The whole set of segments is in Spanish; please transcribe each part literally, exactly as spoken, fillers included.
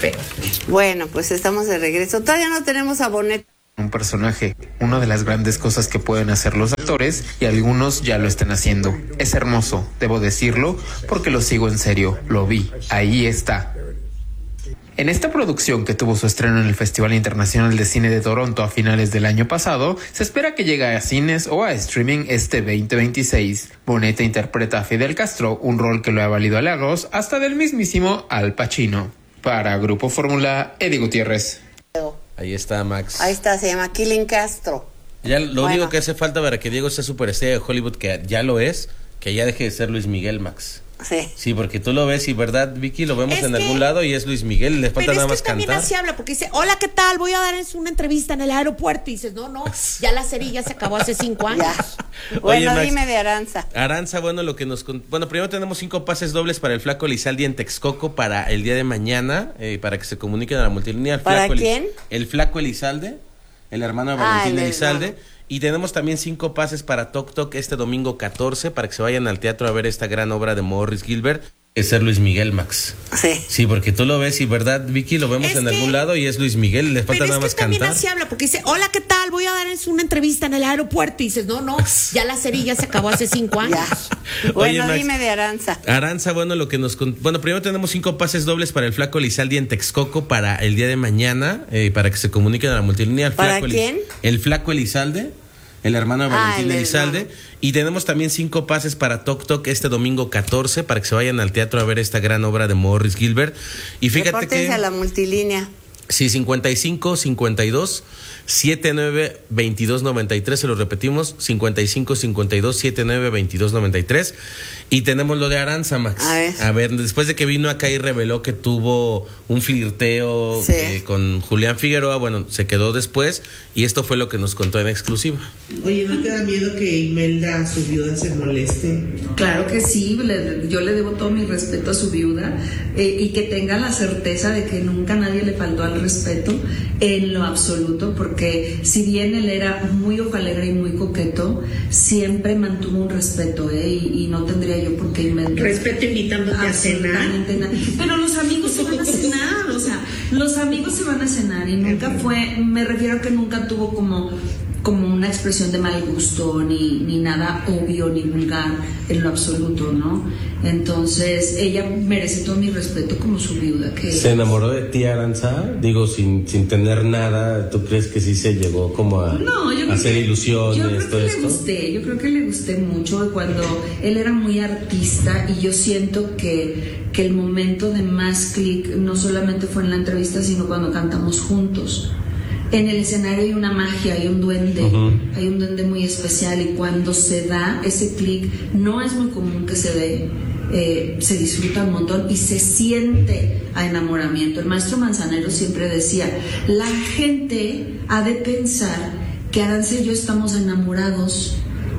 feo. Bueno, pues estamos de regreso. Todavía no tenemos a Bonet. Un personaje, una de las grandes cosas que pueden hacer los actores, y algunos ya lo están haciendo. Es hermoso, debo decirlo, porque lo sigo en serio, lo vi, ahí está. En esta producción, que tuvo su estreno en el Festival Internacional de Cine de Toronto a finales del año pasado, se espera que llegue a cines o a streaming este veinte veintiséis. Boneta interpreta a Fidel Castro, un rol que lo ha valido halagos hasta del mismísimo Al Pacino. Para Grupo Fórmula, Eddie Gutiérrez. Ahí está, Max. Ahí está, se llama Killing Castro. Ya lo Bueno. único que hace falta para que Diego sea superestrella de Hollywood, que ya lo es, que ya deje de ser Luis Miguel, Max. Sí. Sí, porque tú lo ves y, ¿verdad, Vicky? Lo vemos Es en que- algún lado y es Luis Miguel, le falta Pero nada es más que también cantar. así habla, porque dice, hola, ¿qué tal? Voy a dar una entrevista en el aeropuerto. Y dices, no, no, ya la serie ya se acabó hace cinco años. Ya. Bueno, Max, dime de Aranza. Aranza, bueno, lo que nos... con- Bueno, primero tenemos cinco pases dobles para el Flaco Elizalde en Texcoco para el día de mañana, eh, para que se comuniquen a la multilínea. El ¿Para Flaco Eliz- quién? El Flaco Elizalde, el hermano de Ah, Valentín el Elizalde. hermano. Y tenemos también cinco pases para Toc Toc este domingo catorce, para que se vayan al teatro a ver esta gran obra de Morris Gilbert, es ser Luis Miguel, Max. Sí. Sí, porque tú lo ves y, ¿verdad, Vicky? Lo vemos Es en que- algún lado y es Luis Miguel, le falta Pero es nada que más también cantar. así habla, porque dice, hola, ¿qué tal? Voy a dar una entrevista en el aeropuerto. Y dices, no, no, ya la serie ya se acabó hace cinco años. Ya. Bueno, Max, dime de Aranza. Aranza, bueno, lo que nos... con- Bueno, primero tenemos cinco pases dobles para el Flaco Elizalde en Texcoco para el día de mañana, eh, para que se comuniquen a la multilínea. El ¿Para Flaco Eliz- quién? El Flaco Elizalde, el hermano de Ah, Valentín el Elizalde. hermano. Y tenemos también cinco pases para Toc Toc este domingo catorce, para que se vayan al teatro a ver esta gran obra de Morris Gilbert. Y fíjate Repórtense que... a la multilínea. Sí, cincuenta y cinco, cincuenta y dos, setenta y nueve, veintidós noventa y tres, se lo repetimos, cincuenta y cinco, cincuenta y dos, setenta y nueve, veintidós noventa y tres. Y tenemos lo de Aranza, Max. A ver. A ver, después de que vino acá y reveló que tuvo un flirteo Sí. eh, con Julián Figueroa, bueno, se quedó después y esto fue lo que nos contó en exclusiva. Oye, ¿no te da miedo que Imelda, su viuda, se moleste? Claro que sí, le- yo le debo todo mi respeto a su viuda eh, y que tenga la certeza de que nunca nadie le faltó al respeto en lo absoluto, porque si bien él era muy ojalera y muy coqueto, siempre mantuvo un respeto, ¿eh? y, y no tendría yo por qué inventar. Respeto invitándote a cenar. Absolutamente nada. Pero los amigos se van a cenar, o sea, los amigos se van a cenar y nunca fue, me refiero a que nunca tuvo como como una expresión de mal gusto ni, ni nada obvio ni vulgar en lo absoluto, ¿no? Entonces ella merece todo mi respeto como su viuda. Que ¿Se enamoró de ti, Aranza? Digo, sin, sin tener nada, ¿tú crees que sí se llegó como a, No, yo a creo hacer que- ilusiones, Yo creo todo que esto? le gusté, yo creo que le gusté mucho cuando él era muy artista y yo siento que, que el momento de más clic no solamente fue en la entrevista, sino cuando cantamos juntos. En el escenario hay una magia, hay un duende, Ujú. hay un duende muy especial y cuando se da ese clic, no es muy común que se dé, eh, se disfruta un montón y se siente a enamoramiento. El maestro Manzanero siempre decía, la gente ha de pensar que Aranza y yo estamos enamorados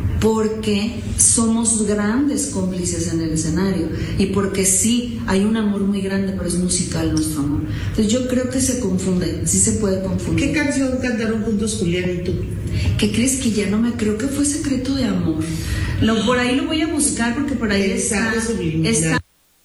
porque somos grandes cómplices en el escenario y porque sí, hay un amor muy grande, pero es musical nuestro amor. Entonces yo creo que se confunde, sí se puede confundir. ¿Qué canción cantaron juntos Julián y tú? ¿Qué crees? Que ya no me creo que fue Secreto de Amor. Lo, por ahí lo voy a buscar porque por ahí está, Mensaje subliminal. está.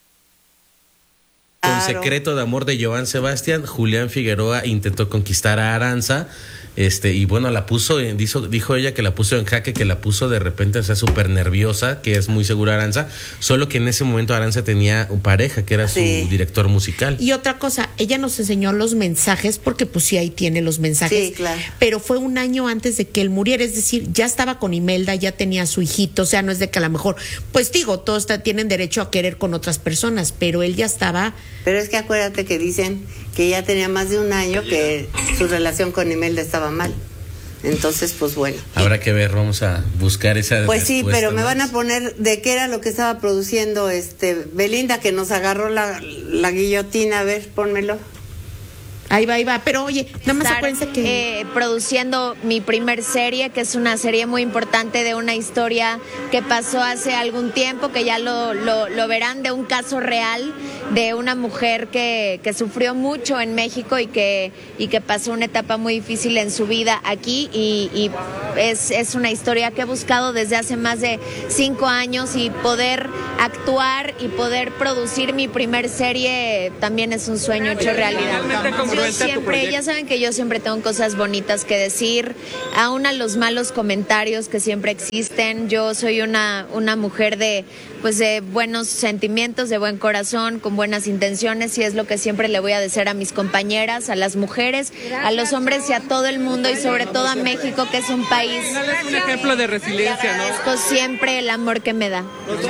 Con Claro. Secreto de Amor de Joan Sebastián, Julián Figueroa intentó conquistar a Aranza, este, y bueno, la puso, en- dijo, dijo ella que la puso en jaque, que la puso de repente, o sea, súper nerviosa, que es muy segura Aranza, solo que en ese momento Aranza tenía un pareja, que era Sí. su director musical. Y otra cosa, ella nos enseñó los mensajes, porque pues sí, ahí tiene los mensajes. Sí, claro. Pero fue un año antes de que él muriera, es decir, ya estaba con Imelda, ya tenía a su hijito, o sea, no es de que a lo mejor, pues digo, todos está- tienen derecho a querer con otras personas, pero él ya estaba... Pero es que acuérdate que dicen que ya tenía más de un año que su relación con Imelda estaba mal. Entonces, pues bueno. Habrá que ver, vamos a buscar esa Pues sí, respuesta, pero me ¿no? van a poner de qué era lo que estaba produciendo este Belinda, que nos agarró la, la guillotina. A ver, pónmelo. Ahí va, ahí va, pero oye, nada más estar, acuérdense que... eh, produciendo mi primer serie, que es una serie muy importante de una historia que pasó hace algún tiempo, que ya lo, lo, lo verán, de un caso real de una mujer que, que sufrió mucho en México y que, y que pasó una etapa muy difícil en su vida aquí, y, y es, es una historia que he buscado desde hace más de cinco años, y poder actuar y poder producir mi primer serie también es un sueño hecho realidad. Yo siempre, ya saben que yo siempre tengo cosas bonitas que decir, aún a los malos comentarios que siempre existen. Yo soy una, una mujer de, pues de buenos sentimientos, de buen corazón, con buenas intenciones, y es lo que siempre le voy a decir a mis compañeras, a las mujeres, a los hombres y a todo el mundo, y sobre todo a México, que es un país. Es un ejemplo de resiliencia, ¿no? Agradezco siempre el amor que me da.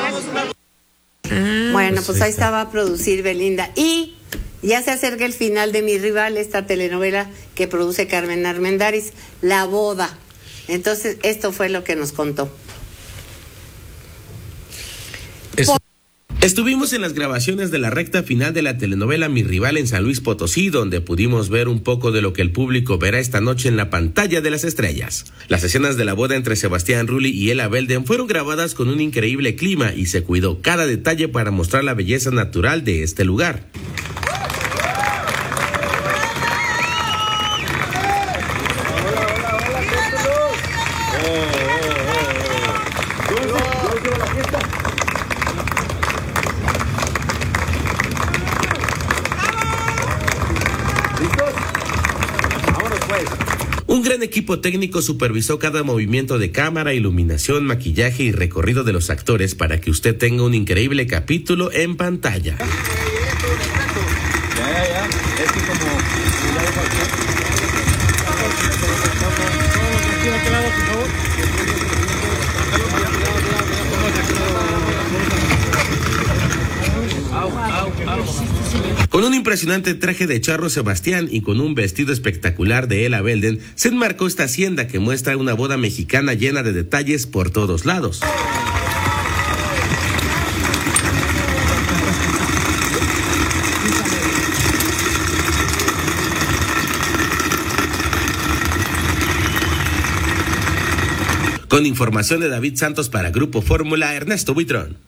Ah, bueno, pues ahí estaba a producir Belinda. Y ya se acerca el final de Mi Rival, esta telenovela que produce Carmen Armendáriz, La Boda. Entonces, esto fue lo que nos contó. Es... Estuvimos en las grabaciones de la recta final de la telenovela Mi Rival en San Luis Potosí, donde pudimos ver un poco de lo que el público verá esta noche en la pantalla de las estrellas. Las escenas de la boda entre Sebastián Rulli y Ela Belden fueron grabadas con un increíble clima, y se cuidó cada detalle para mostrar la belleza natural de este lugar. Un gran equipo técnico supervisó cada movimiento de cámara, iluminación, maquillaje y recorrido de los actores para que usted tenga un increíble capítulo en pantalla. Con un impresionante traje de charro Sebastián y con un vestido espectacular de Ela Belden, se enmarcó esta hacienda que muestra una boda mexicana llena de detalles por todos lados. Con información de David Santos para Grupo Fórmula, Ernesto Buitrón.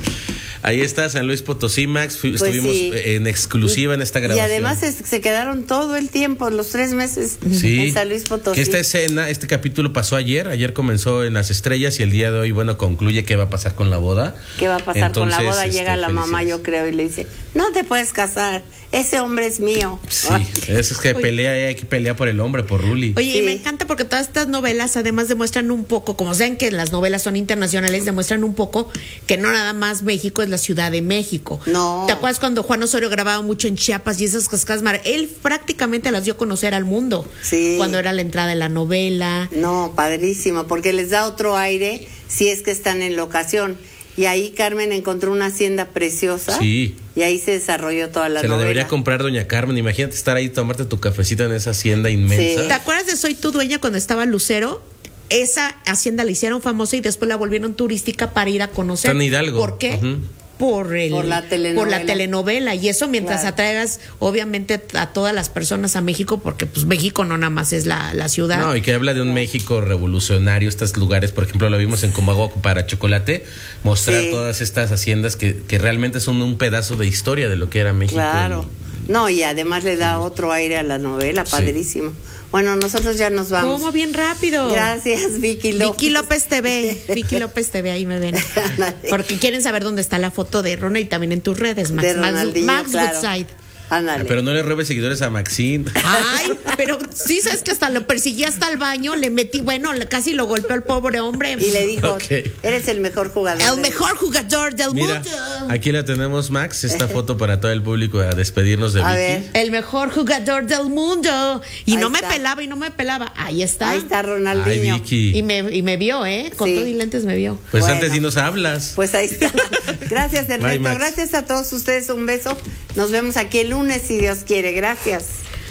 Ahí está San Luis Potosí, Max. Pues estuvimos sí. en exclusiva y, en esta grabación. Y además es, se quedaron todo el tiempo, los tres meses sí. en San Luis Potosí. Que esta escena, este capítulo pasó ayer. Ayer comenzó en Las Estrellas y el día de hoy, bueno, concluye qué va a pasar con la boda. ¿Qué va a pasar Entonces, con la boda? Este, Llega la mamá, yo creo, y le dice, no te puedes casar, ese hombre es mío. Sí, eso es que pelea, hay que pelear por el hombre, por Rulli. Oye, sí. y me encanta porque todas estas novelas además demuestran un poco, como saben que las novelas son internacionales, demuestran un poco que no nada más México es la Ciudad de México. No. ¿Te acuerdas cuando Juan Osorio grababa mucho en Chiapas y esas cascadas mar? Él prácticamente las dio a conocer al mundo. Sí. Cuando era la entrada de la novela. No, padrísimo, porque les da otro aire si es que están en locación. Y ahí Carmen encontró una hacienda preciosa. Sí. Y ahí se desarrolló toda la se novela. Se la debería comprar doña Carmen. Imagínate estar ahí, tomarte tu cafecito en esa hacienda inmensa. Sí. ¿Te acuerdas de Soy tu dueña cuando estaba Lucero? Esa hacienda la hicieron famosa y después la volvieron turística para ir a conocer. San Hidalgo. ¿Por qué? Uh-huh. Por, el, por, la por la telenovela y eso mientras claro. atraigas obviamente a todas las personas a México, porque pues México no nada más es la, la ciudad. No, y que habla de un México revolucionario, estos lugares, por ejemplo, lo vimos en Comago para Chocolate, mostrar sí. todas estas haciendas que, que realmente son un pedazo de historia de lo que era México. Claro, no, y además le da otro aire a la novela, padrísimo. Sí. Bueno, nosotros ya nos vamos. ¿Cómo? Bien rápido. Gracias, Vicky López. Vicky López T V. Vicky López T V, ahí me ven. Porque quieren saber dónde está la foto de Rona y también en tus redes, Max. De Ronaldinho, Max claro. Woodside. Ándale. Pero no le robes seguidores a Maxine. Ay, pero sí sabes que hasta lo persiguí hasta el baño, le metí, bueno, casi lo golpeó al pobre hombre. Y le dijo, okay. eres el mejor jugador. El mejor jugador del Mira, mundo. Aquí la tenemos, Max, esta foto para todo el público a despedirnos de a Vicky. Ver. El mejor jugador del mundo. Y Ahí no está. me pelaba y no me pelaba. Ahí está. Ahí está Ronaldinho. Ay, Vicky. Y me, y me vio, ¿eh? Con Sí. todo y lentes me vio. Pues Bueno. antes sí nos hablas. Pues ahí está. Gracias, Ernesto. Bye, Max. Gracias a todos ustedes. Un beso. Nos vemos aquí el lunes, si Dios quiere. Gracias.